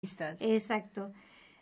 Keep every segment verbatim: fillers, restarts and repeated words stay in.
Exacto.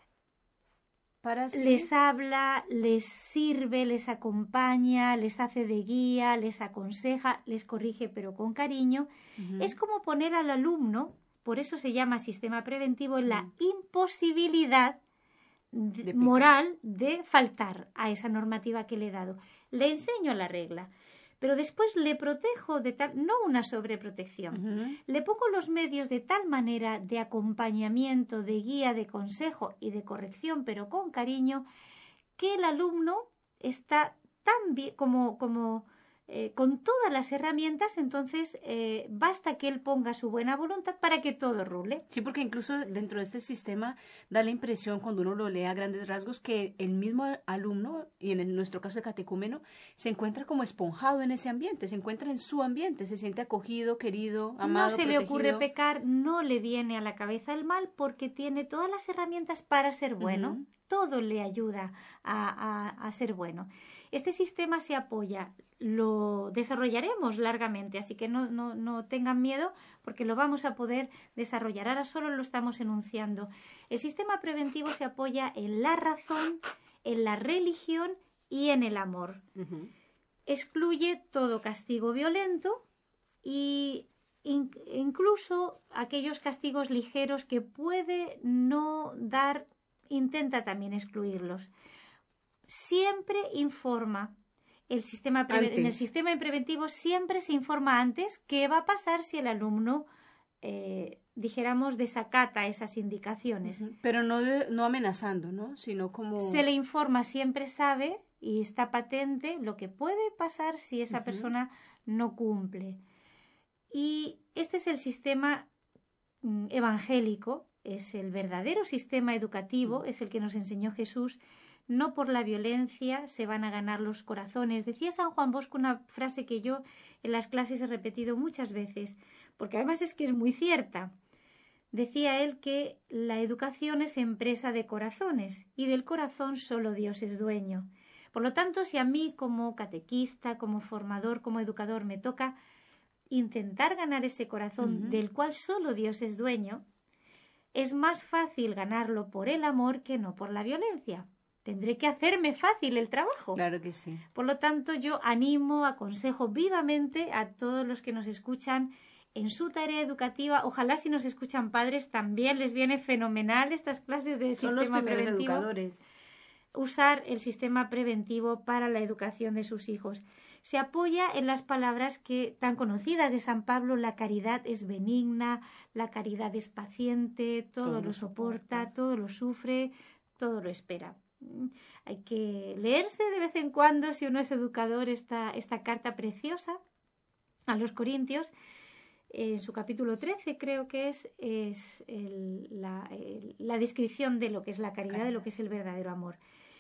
Para sí. Les habla, les sirve, les acompaña, les hace de guía, les aconseja, les corrige, pero con cariño. Uh-huh. Es como poner al alumno, por eso se llama sistema preventivo, en la uh-huh. imposibilidad de, de moral de faltar a esa normativa que le he dado. Le enseño la regla, pero después le protejo de tal, no una sobreprotección, uh-huh. le pongo los medios de tal manera de acompañamiento, de guía, de consejo y de corrección, pero con cariño, que el alumno está tan bien como, como eh, con todas las herramientas, entonces eh, basta que él ponga su buena voluntad para que todo rule. Sí, porque incluso dentro de este sistema da la impresión, cuando uno lo lee a grandes rasgos, que el mismo alumno, y en nuestro caso el catecúmeno, se encuentra como esponjado en ese ambiente, se encuentra en su ambiente, se siente acogido, querido, amado, no se protegido. le ocurre pecar, no le viene a la cabeza el mal, porque tiene todas las herramientas para ser bueno. Uh-huh. Todo le ayuda a, a, a ser bueno. Este sistema se apoya, lo desarrollaremos largamente, así que no, no, no tengan miedo porque lo vamos a poder desarrollar. Ahora solo lo estamos enunciando. El sistema preventivo se apoya en la razón, en la religión y en el amor. Uh-huh. Excluye todo castigo violento y in, incluso aquellos castigos ligeros que puede no dar, intenta también excluirlos. Siempre informa. El sistema pre- en el sistema preventivo siempre se informa antes qué va a pasar si el alumno, eh, dijéramos, desacata esas indicaciones. Uh-huh. Pero no, de, no amenazando, ¿no? Sino como... Se le informa, siempre sabe y está patente lo que puede pasar si esa uh-huh. persona no cumple. Y este es el sistema mm, evangélico, es el verdadero sistema educativo, uh-huh. es el que nos enseñó Jesús. No por la violencia se van a ganar los corazones. Decía San Juan Bosco una frase que yo en las clases he repetido muchas veces, porque además es que es muy cierta. Decía él que la educación es empresa de corazones y del corazón solo Dios es dueño. Por lo tanto, si a mí como catequista, como formador, como educador me toca intentar ganar ese corazón uh-huh. del cual solo Dios es dueño, es más fácil ganarlo por el amor que no por la violencia. Tendré que hacerme fácil el trabajo. Claro que sí. Por lo tanto, yo animo, aconsejo vivamente a todos los que nos escuchan en su tarea educativa. Ojalá si nos escuchan padres también les viene fenomenal estas clases de Son sistema los primeros preventivo. Educadores. Usar el sistema preventivo para la educación de sus hijos. Se apoya en las palabras que tan conocidas de San Pablo: la caridad es benigna, la caridad es paciente, todo, todo lo soporta, soporta, todo lo sufre, todo lo espera. Hay que leerse de vez en cuando, si uno es educador, esta, esta carta preciosa a los Corintios. En su capítulo trece creo que es, es el, la, el, la descripción de lo que es la caridad, de lo que es el verdadero amor.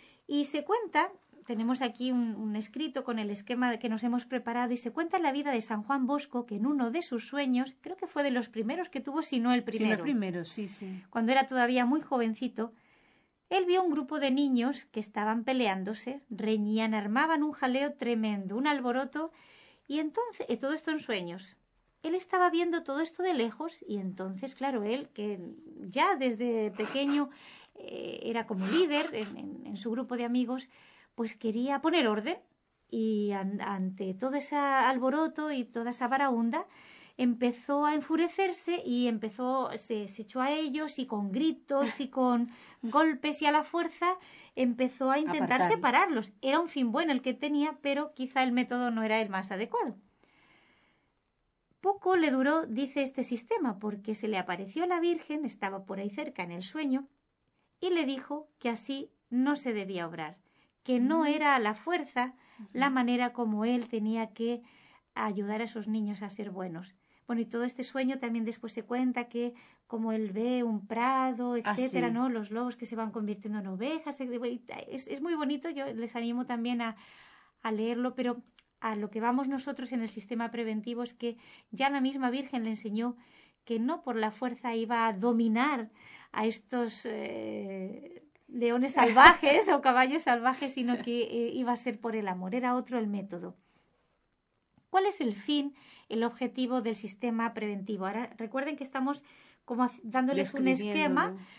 Y se cuenta, tenemos aquí un, un escrito con el esquema que nos hemos preparado, y se cuenta la vida de San Juan Bosco, que en uno de sus sueños, creo que fue de los primeros que tuvo, si no el primero, sí, el primero, sí, sí. cuando era todavía muy jovencito, él vio un grupo de niños que estaban peleándose, reñían, armaban un jaleo tremendo, un alboroto, y entonces, y todo esto en sueños. Él estaba viendo todo esto de lejos, y entonces, claro, él, que ya desde pequeño eh, era como líder en, en, en su grupo de amigos, pues quería poner orden, y an, ante todo ese alboroto y toda esa varaunda, empezó a enfurecerse y empezó, se, se echó a ellos, y con gritos y con golpes y a la fuerza empezó a intentar Apartar. separarlos. Era un fin bueno el que tenía, pero quizá el método no era el más adecuado. Poco le duró, dice, este sistema, porque se le apareció la Virgen, estaba por ahí cerca en el sueño, y le dijo que así no se debía obrar, que no era a la fuerza la manera como él tenía que ayudar a esos niños a ser buenos. Bueno, y todo este sueño también después se cuenta que como él ve un prado, etcétera, ah, sí. ¿no? Los lobos que se van convirtiendo en ovejas, es, es muy bonito, yo les animo también a, a leerlo, pero a lo que vamos nosotros en el sistema preventivo es que ya la misma Virgen le enseñó que no por la fuerza iba a dominar a estos eh, leones salvajes o caballos salvajes, sino que eh, iba a ser por el amor, era otro el método. ¿Cuál es el fin, el objetivo del sistema preventivo? Ahora recuerden que estamos como dándoles un esquema